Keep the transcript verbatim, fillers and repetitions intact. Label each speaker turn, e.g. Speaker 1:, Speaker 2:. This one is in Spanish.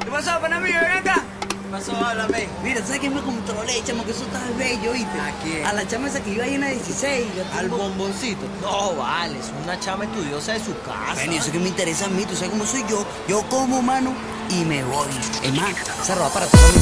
Speaker 1: ¿Qué pasó, pana mío? Ven acá.
Speaker 2: ¿Qué pasó? Háblame.
Speaker 1: Mira, ¿sabes qué me controlé, chamo? Que eso está bello, ¿viste?
Speaker 2: ¿A quién?
Speaker 1: A la chama esa que iba ahí en la dieciséis.
Speaker 2: Al bomboncito. No, vale, es una chama estudiosa de su casa.
Speaker 1: Bueno, y eso que me interesa a mí, tú sabes cómo soy yo. Yo como, mano, y me voy. Es más, esa ropa para todos mis